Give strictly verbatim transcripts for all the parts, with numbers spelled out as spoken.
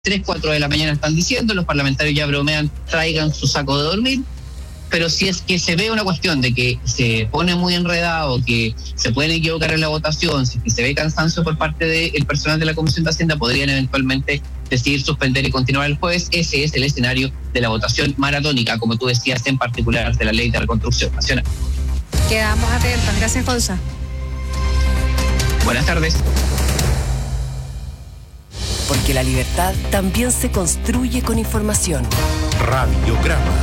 tres, cuatro de la mañana están diciendo, los parlamentarios ya bromean, traigan su saco de dormir. Pero si es que se ve una cuestión de que se pone muy enredado, que se pueden equivocar en la votación, si es que se ve cansancio por parte del personal de la Comisión de Hacienda, podrían eventualmente decidir suspender y continuar el jueves. Ese es el escenario de la votación maratónica, como tú decías, en particular de la Ley de Reconstrucción Nacional. Quedamos atentos. Gracias, Gonza. Buenas tardes. Porque la libertad también se construye con información. Radiograma.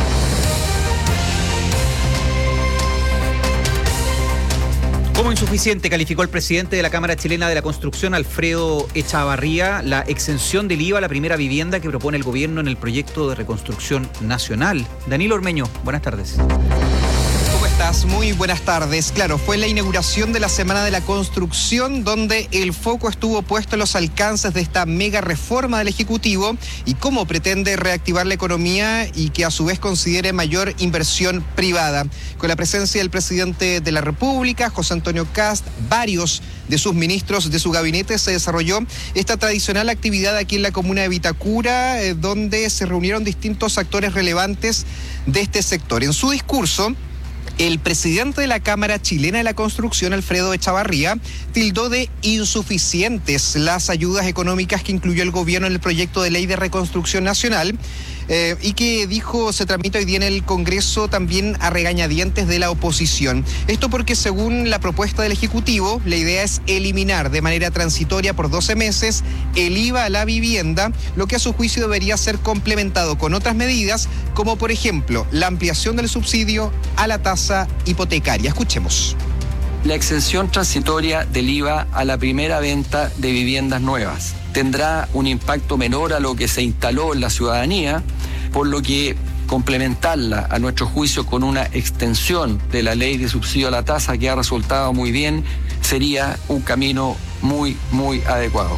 Como insuficiente calificó el presidente de la Cámara Chilena de la Construcción, Alfredo Echavarría, la exención del I V A a la primera vivienda que propone el gobierno en el proyecto de reconstrucción nacional. Danilo Ormeño, buenas tardes. ¿Cómo estás? Muy buenas tardes. Claro, fue la inauguración de la Semana de la Construcción, donde el foco estuvo puesto en los alcances de esta mega reforma del Ejecutivo y cómo pretende reactivar la economía y que a su vez considere mayor inversión privada. Con la presencia del presidente de la República, José Antonio Kast, varios de sus ministros de su gabinete, se desarrolló esta tradicional actividad aquí en la comuna de Vitacura, eh, donde se reunieron distintos actores relevantes de este sector. En su discurso, el presidente de la Cámara Chilena de la Construcción, Alfredo Echavarría, tildó de insuficientes las ayudas económicas que incluyó el gobierno en el proyecto de ley de reconstrucción nacional eh, y que dijo se tramita hoy día en el Congreso también a regañadientes de la oposición. Esto porque según la propuesta del Ejecutivo, la idea es eliminar de manera transitoria por doce meses el I V A a la vivienda, lo que a su juicio debería ser complementado con otras medidas, como por ejemplo la ampliación del subsidio a la tasa hipotecaria. Escuchemos. La exención transitoria del I V A a la primera venta de viviendas nuevas tendrá un impacto menor a lo que se instaló en la ciudadanía, por lo que complementarla, a nuestro juicio, con una extensión de la ley de subsidio a la tasa que ha resultado muy bien, sería un camino muy, muy adecuado.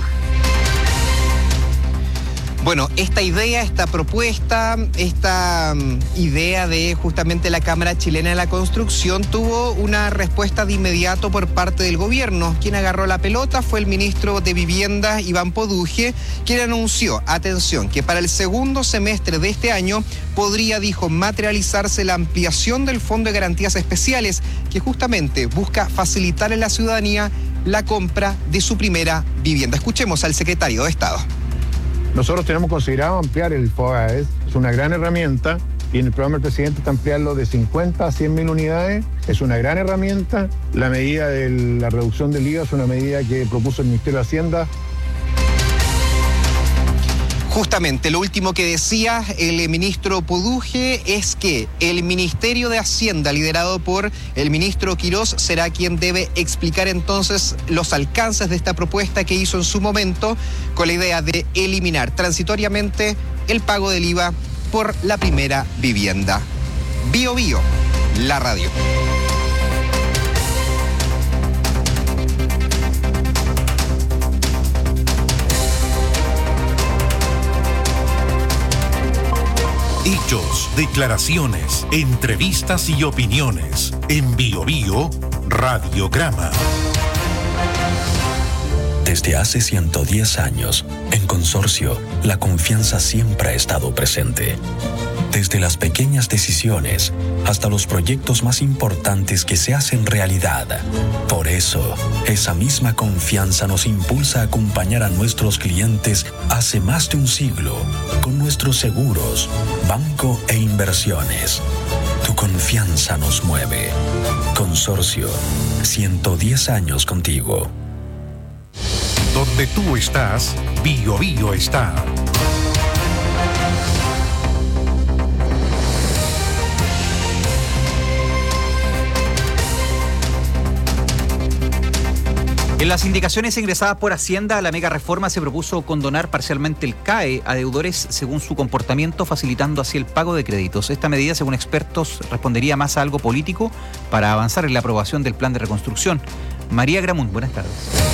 Bueno, esta idea, esta propuesta, esta um, idea de justamente la Cámara Chilena de la Construcción tuvo una respuesta de inmediato por parte del gobierno. Quien agarró la pelota fue el ministro de Vivienda, Iván Poduje, quien anunció, atención, que para el segundo semestre de este año podría, dijo, materializarse la ampliación del Fondo de Garantías Especiales, que justamente busca facilitar a la ciudadanía la compra de su primera vivienda. Escuchemos al secretario de Estado. Nosotros tenemos considerado ampliar el FOGAES, es una gran herramienta, y en el programa del presidente está ampliarlo de cincuenta a cien mil unidades, es una gran herramienta. La medida de la reducción del I V A es una medida que propuso el Ministerio de Hacienda. Justamente, lo último que decía el ministro Poduje es que el Ministerio de Hacienda, liderado por el ministro Quirós, será quien debe explicar entonces los alcances de esta propuesta que hizo en su momento con la idea de eliminar transitoriamente el pago del I V A por la primera vivienda. Bio Bio, la radio. Hechos, declaraciones, entrevistas y opiniones. En Bio Bio, Radiograma. Desde hace ciento diez años, en Consorcio, la confianza siempre ha estado presente. Desde las pequeñas decisiones hasta los proyectos más importantes que se hacen realidad. Por eso, esa misma confianza nos impulsa a acompañar a nuestros clientes hace más de un siglo con nuestros seguros, banco e inversiones. Tu confianza nos mueve. Consorcio, ciento diez años contigo. Donde tú estás, Bio Bio está. En las indicaciones ingresadas por Hacienda a la mega reforma se propuso condonar parcialmente el C A E a deudores según su comportamiento, facilitando así el pago de créditos. Esta medida, según expertos, respondería más a algo político para avanzar en la aprobación del plan de reconstrucción. María Gramund, buenas tardes.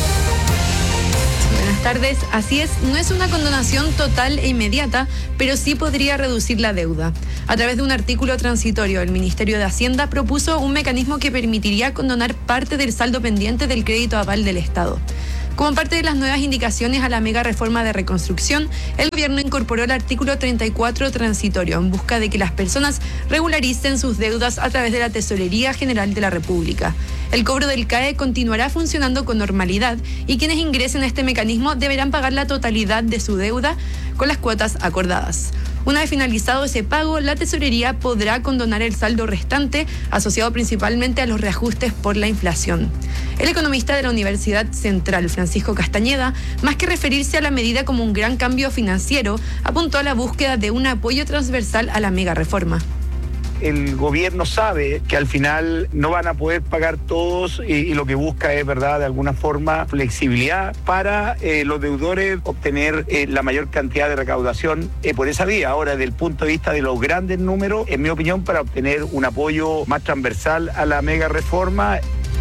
Buenas tardes. Así es, no es una condonación total e inmediata, pero sí podría reducir la deuda. A través de un artículo transitorio, el Ministerio de Hacienda propuso un mecanismo que permitiría condonar parte del saldo pendiente del crédito aval del Estado. Como parte de las nuevas indicaciones a la mega reforma de reconstrucción, el gobierno incorporó el artículo treinta y cuatro transitorio en busca de que las personas regularicen sus deudas a través de la Tesorería General de la República. El cobro del C A E continuará funcionando con normalidad y quienes ingresen a este mecanismo deberán pagar la totalidad de su deuda con las cuotas acordadas. Una vez finalizado ese pago, la Tesorería podrá condonar el saldo restante, asociado principalmente a los reajustes por la inflación. El economista de la Universidad Central, Francisco Castañeda, más que referirse a la medida como un gran cambio financiero, apuntó a la búsqueda de un apoyo transversal a la mega reforma. El gobierno sabe que al final no van a poder pagar todos y, y lo que busca es, verdad, de alguna forma flexibilidad para eh, los deudores obtener eh, la mayor cantidad de recaudación eh, por esa vía. Ahora, desde el punto de vista de los grandes números, en mi opinión, para obtener un apoyo más transversal a la mega reforma.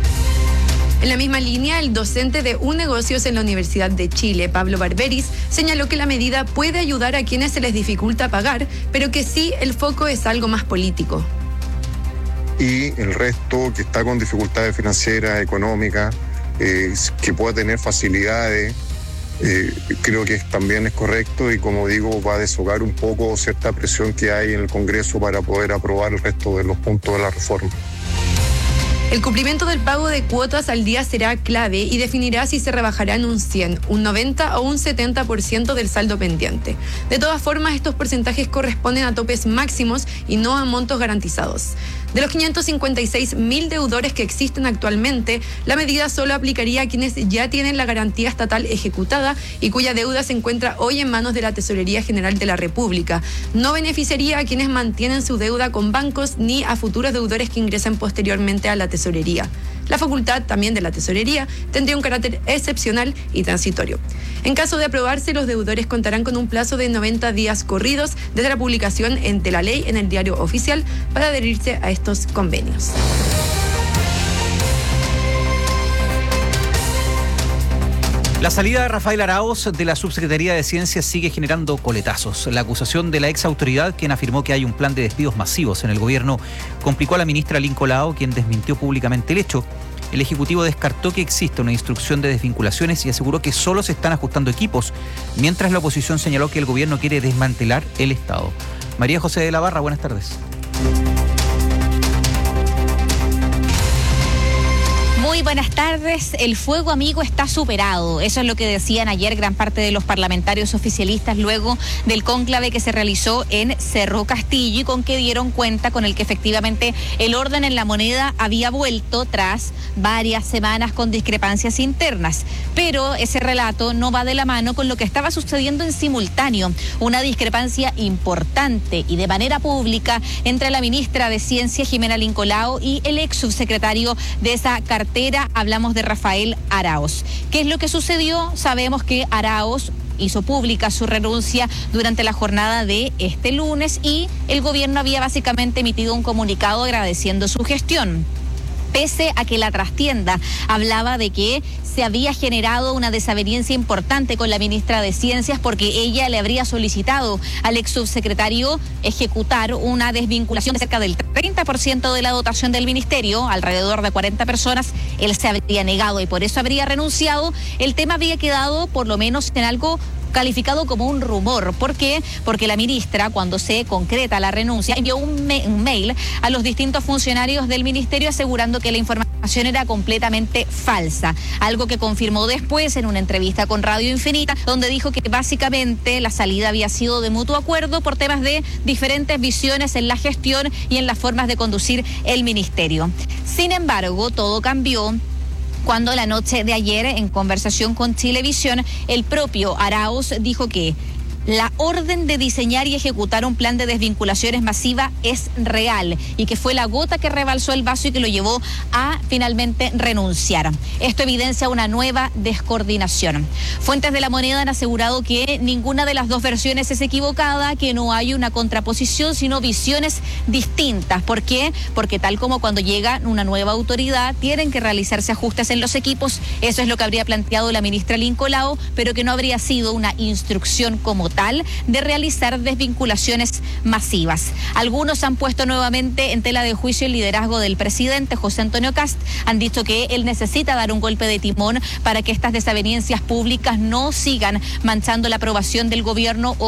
En la misma línea, el docente de U Negocios en la Universidad de Chile, Pablo Barberis, señaló que la medida puede ayudar a quienes se les dificulta pagar, pero que sí el foco es algo más político. Y el resto que está con dificultades financieras, económicas, eh, que pueda tener facilidades, eh, creo que también es correcto y, como digo, va a deshogar un poco cierta presión que hay en el Congreso para poder aprobar el resto de los puntos de la reforma. El cumplimiento del pago de cuotas al día será clave y definirá si se rebajará en un cien, un noventa o un setenta por ciento del saldo pendiente. De todas formas, estos porcentajes corresponden a topes máximos y no a montos garantizados. De los quinientos cincuenta y seis mil deudores que existen actualmente, la medida solo aplicaría a quienes ya tienen la garantía estatal ejecutada y cuya deuda se encuentra hoy en manos de la Tesorería General de la República. No beneficiaría a quienes mantienen su deuda con bancos ni a futuros deudores que ingresen posteriormente a la Tesorería. La facultad también de la Tesorería tendría un carácter excepcional y transitorio. En caso de aprobarse, los deudores contarán con un plazo de noventa días corridos desde la publicación de la ley en el Diario Oficial para adherirse a estos convenios. La salida de Rafael Araoz de la Subsecretaría de Ciencias sigue generando coletazos. La acusación de la ex autoridad, quien afirmó que hay un plan de despidos masivos en el gobierno, complicó a la ministra Lincoln Lao, quien desmintió públicamente el hecho. El Ejecutivo descartó que exista una instrucción de desvinculaciones y aseguró que solo se están ajustando equipos, mientras la oposición señaló que el gobierno quiere desmantelar el Estado. María José de la Barra, buenas tardes. Muy buenas tardes. El fuego amigo está superado. Eso es lo que decían ayer gran parte de los parlamentarios oficialistas luego del cónclave que se realizó en Cerro Castillo y con que dieron cuenta con el que efectivamente el orden en la moneda había vuelto tras varias semanas con discrepancias internas. Pero ese relato no va de la mano con lo que estaba sucediendo en simultáneo. Una discrepancia importante y de manera pública entre la ministra de Ciencia, Jimena Lincoln Lao, y el ex subsecretario de esa cartera. Hablamos de Rafael Araoz. ¿Qué es lo que sucedió? Sabemos que Araoz hizo pública su renuncia durante la jornada de este lunes y el gobierno había básicamente emitido un comunicado agradeciendo su gestión. Pese a que la trastienda hablaba de que se había generado una desaveniencia importante con la ministra de Ciencias porque ella le habría solicitado al ex subsecretario ejecutar una desvinculación de cerca del treinta por ciento de la dotación del ministerio, alrededor de cuarenta personas, él se habría negado y por eso habría renunciado. El tema había quedado por lo menos en algo calificado como un rumor. ¿Por qué? Porque la ministra, cuando se concreta la renuncia, envió un, me- un mail a los distintos funcionarios del ministerio asegurando que la información era completamente falsa. Algo que confirmó después en una entrevista con Radio Infinita, donde dijo que básicamente la salida había sido de mutuo acuerdo por temas de diferentes visiones en la gestión y en las formas de conducir el ministerio. Sin embargo, todo cambió cuando la noche de ayer, en conversación con Chilevisión, el propio Araoz dijo que la orden de diseñar y ejecutar un plan de desvinculaciones masiva es real y que fue la gota que rebalsó el vaso y que lo llevó a finalmente renunciar. Esto evidencia una nueva descoordinación. Fuentes de La Moneda han asegurado que ninguna de las dos versiones es equivocada, que no hay una contraposición, sino visiones distintas. ¿Por qué? Porque tal como cuando llega una nueva autoridad, tienen que realizarse ajustes en los equipos. Eso es lo que habría planteado la ministra Lincoln Lao, pero que no habría sido una instrucción como tal. tal de realizar desvinculaciones masivas. Algunos han puesto nuevamente en tela de juicio el liderazgo del presidente José Antonio Kast. Han dicho que él necesita dar un golpe de timón para que estas desavenencias públicas no sigan manchando la aprobación del gobierno